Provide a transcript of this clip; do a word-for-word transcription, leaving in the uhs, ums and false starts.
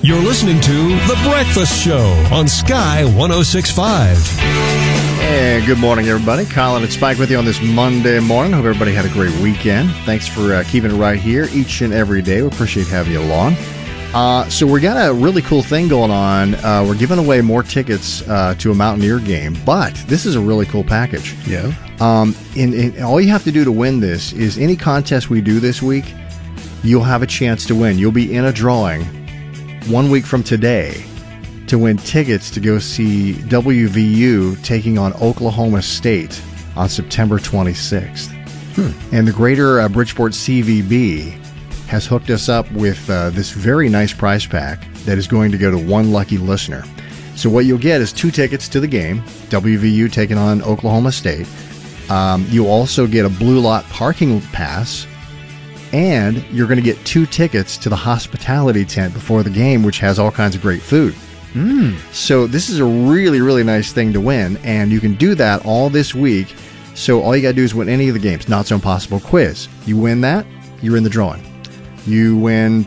You're listening to The Breakfast Show on Sky one oh six point five. Hey, good morning, everybody. Colin and Spike with you on this Monday morning. Hope everybody had a great weekend. Thanks for uh, keeping it right here each and every day. We appreciate having you along. Uh, so we got a really cool thing going on. Uh, we're giving away more tickets uh, to a Mountaineer game, but this is a really cool package. Yeah. Um, and, and all you have to do to win this is any contest we do this week, you'll have a chance to win. You'll be in a drawing one week from today to win tickets to go see W V U taking on Oklahoma State on September twenty-sixth. Hmm. And the Greater uh, Bridgeport C V B has hooked us up with uh, this very nice prize pack that is going to go to one lucky listener. So what you'll get is two tickets to the game, W V U taking on Oklahoma State. Um, you'll also get a Blue Lot parking pass, and you're going to get two tickets to the hospitality tent before the game, which has all kinds of great food. Mm. So this is a really, really nice thing to win, and you can do that all this week. So all you got to do is win any of the games. Not So Impossible quiz. You win that, you're in the drawing. You win